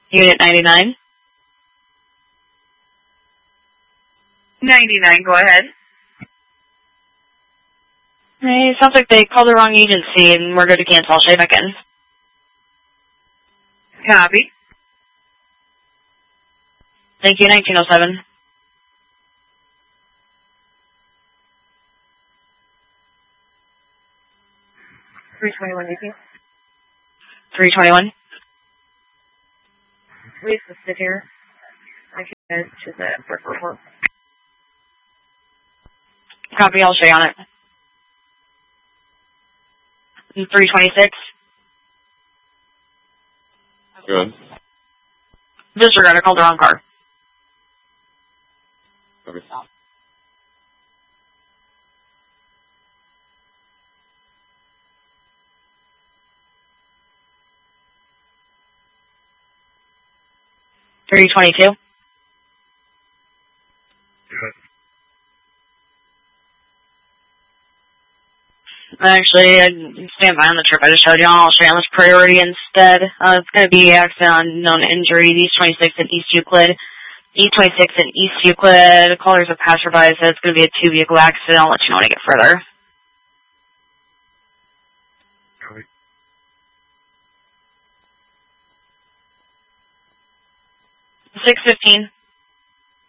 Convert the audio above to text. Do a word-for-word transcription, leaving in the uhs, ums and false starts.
Unit ninety-nine. ninety-nine, go ahead. Hey, sounds like they called the wrong agency and we're good to cancel. I'll check back in. Copy. Thank you, nineteen oh seven. three twenty-one, eighteen. three twenty-one. Please sit here. I can to the brick report. Copy, I'll stay on it. three twenty-six. Good. Disregard, I called the wrong car. Okay. three twenty-two. Actually, I stand by on the trip I just showed you. I'll show you on this priority instead. Uh, it's going to be accident on known injury, East twenty-six and East Euclid. East twenty-six and East Euclid. Callers a passerby, so it's going to be a two-vehicle accident. I'll let you know when I get further. six fifteen.